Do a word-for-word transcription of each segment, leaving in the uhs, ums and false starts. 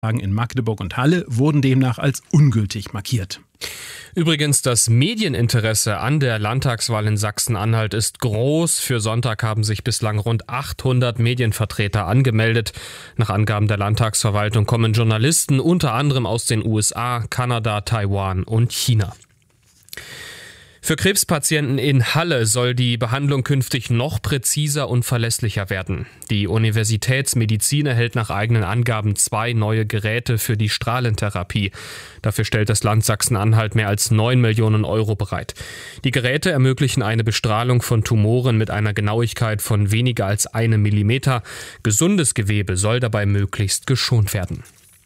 in Magdeburg und Halle wurden demnach als ungültig markiert. Übrigens, das Medieninteresse an der Landtagswahl in Sachsen-Anhalt ist groß. Für Sonntag haben sich bislang rund achthundert Medienvertreter angemeldet. Nach Angaben der Landtagsverwaltung kommen Journalisten unter anderem aus den U S A, Kanada, Taiwan und China. Für Krebspatienten in Halle soll die Behandlung künftig noch präziser und verlässlicher werden. Die Universitätsmedizin erhält nach eigenen Angaben zwei neue Geräte für die Strahlentherapie. Dafür stellt das Land Sachsen-Anhalt mehr als neun Millionen Euro bereit. Die Geräte ermöglichen eine Bestrahlung von Tumoren mit einer Genauigkeit von weniger als einem Millimeter. Gesundes Gewebe soll dabei möglichst geschont werden.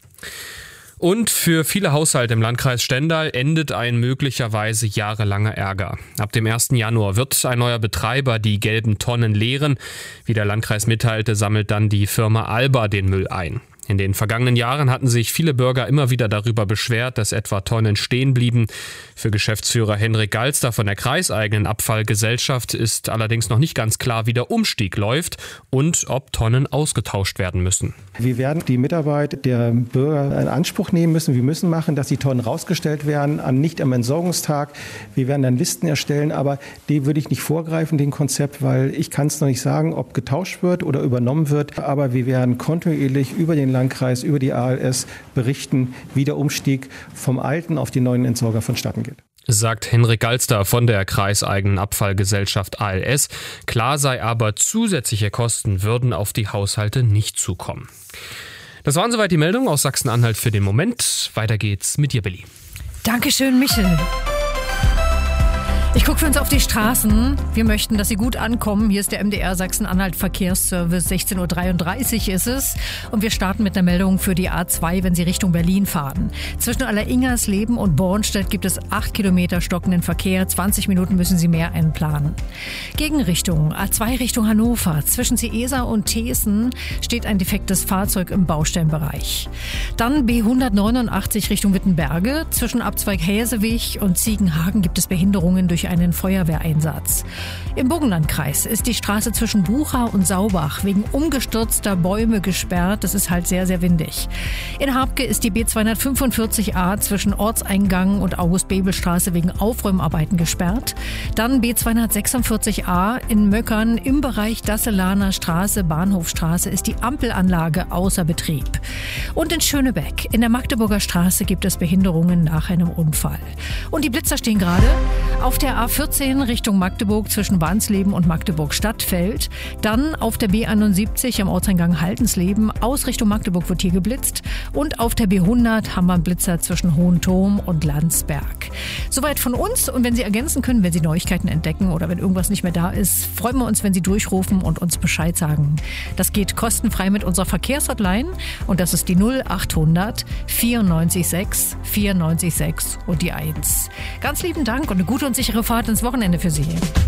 Und für viele Haushalte im Landkreis Stendal endet ein möglicherweise jahrelanger Ärger. Ab dem ersten Januar wird ein neuer Betreiber die gelben Tonnen leeren. Wie der Landkreis mitteilte, sammelt dann die Firma Alba den Müll ein. In den vergangenen Jahren hatten sich viele Bürger immer wieder darüber beschwert, dass etwa Tonnen stehen blieben. Für Geschäftsführer Henrik Galster von der kreiseigenen Abfallgesellschaft ist allerdings noch nicht ganz klar, wie der Umstieg läuft und ob Tonnen ausgetauscht werden müssen. Wir werden die Mitarbeit der Bürger in Anspruch nehmen müssen. Wir müssen machen, dass die Tonnen rausgestellt werden, an nicht am Entsorgungstag. Wir werden dann Listen erstellen, aber die würde ich nicht vorgreifen, den Konzept, weil ich kann es noch nicht sagen, ob getauscht wird oder übernommen wird. Aber wir werden kontinuierlich über den Landkreis, über die A L S berichten, wie der Umstieg vom alten auf die neuen Entsorger vonstatten geht. Sagt Henrik Galster von der kreiseigenen Abfallgesellschaft A L S. Klar sei aber, zusätzliche Kosten würden auf die Haushalte nicht zukommen. Das waren soweit die Meldungen aus Sachsen-Anhalt für den Moment. Weiter geht's mit dir, Billy. Dankeschön, Michel. Ich gucke für uns auf die Straßen. Wir möchten, dass sie gut ankommen. Hier ist der M D R Sachsen-Anhalt Verkehrsservice. sechzehn Uhr dreiunddreißig ist es. Und wir starten mit einer Meldung für die A zwei, wenn Sie Richtung Berlin fahren. Zwischen Alleringersleben und Bornstedt gibt es acht Kilometer stockenden Verkehr. zwanzig Minuten müssen Sie mehr einplanen. Gegenrichtung A zwei Richtung Hannover. Zwischen Ciesa und Thesen steht ein defektes Fahrzeug im Baustellenbereich. Dann B hundertneunundachtzig Richtung Wittenberge. Zwischen Abzweig Häsewig und Ziegenhagen gibt es Behinderungen durch einen Feuerwehreinsatz. Im Burgenlandkreis ist die Straße zwischen Bucha und Saubach wegen umgestürzter Bäume gesperrt. Das ist halt sehr, sehr windig. In Habke ist die B zweihundertfünfundvierzig A zwischen Ortseingang und August-Bebel-Straße wegen Aufräumarbeiten gesperrt. Dann B zweihundertsechsundvierzig A in Möckern im Bereich Dasselaner Straße, Bahnhofstraße ist die Ampelanlage außer Betrieb. Und in Schönebeck in der Magdeburger Straße gibt es Behinderungen nach einem Unfall. Und die Blitzer stehen gerade auf der A vierzehn Richtung Magdeburg zwischen Wansleben und Magdeburg-Stadtfeld. Dann auf der B einundsiebzig am Ortseingang Haltensleben aus Richtung Magdeburg wird hier geblitzt. Und auf der B hundert haben wir einen Blitzer zwischen Hohenturm und Landsberg. Soweit von uns. Und wenn Sie ergänzen können, wenn Sie Neuigkeiten entdecken oder wenn irgendwas nicht mehr da ist, freuen wir uns, wenn Sie durchrufen und uns Bescheid sagen. Das geht kostenfrei mit unserer Verkehrshotline. Und das ist die null achthundert vierundneunzig sechs vierundneunzig sechs und die eins. Ganz lieben Dank und eine gute und sichere Fahrt ins Wochenende für Sie.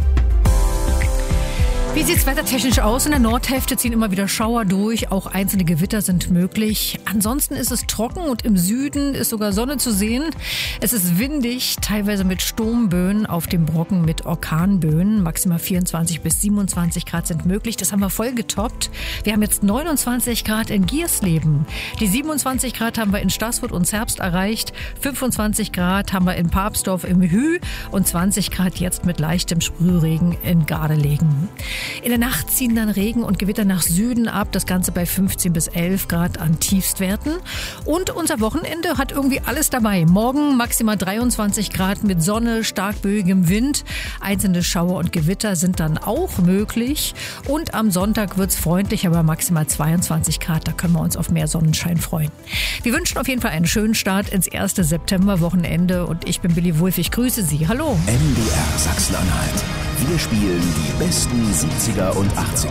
Wie sieht es wettertechnisch aus? In der Nordhälfte ziehen immer wieder Schauer durch, auch einzelne Gewitter sind möglich. Ansonsten ist es trocken und im Süden ist sogar Sonne zu sehen. Es ist windig, teilweise mit Sturmböen, auf dem Brocken mit Orkanböen. Maximal vierundzwanzig bis siebenundzwanzig Grad sind möglich. Das haben wir voll getoppt. Wir haben jetzt neunundzwanzig Grad in Giersleben. Die siebenundzwanzig Grad haben wir in Stassfurt und Zerbst erreicht. fünfundzwanzig Grad haben wir in Papsdorf im Hü und zwanzig Grad jetzt mit leichtem Sprühregen in Gardelegen. In der Nacht ziehen dann Regen und Gewitter nach Süden ab, das Ganze bei fünfzehn bis elf Grad an Tiefstwerten. Und unser Wochenende hat irgendwie alles dabei. Morgen maximal dreiundzwanzig Grad mit Sonne, stark böigem Wind. Einzelne Schauer und Gewitter sind dann auch möglich. Und am Sonntag wird es freundlich, aber maximal zweiundzwanzig Grad. Da können wir uns auf mehr Sonnenschein freuen. Wir wünschen auf jeden Fall einen schönen Start ins erste Septemberwochenende. Und ich bin Billy Wulff, ich grüße Sie. Hallo. M D R Sachsen-Anhalt. Wir spielen die besten siebziger und achtziger.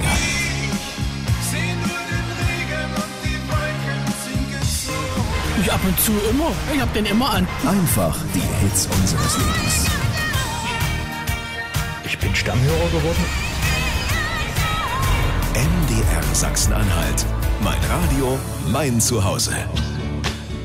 Ich ab und zu immer. Ich hab den immer an. Einfach die Hits unseres Lebens. Ich bin Stammhörer geworden. M D R Sachsen-Anhalt. Mein Radio, mein Zuhause.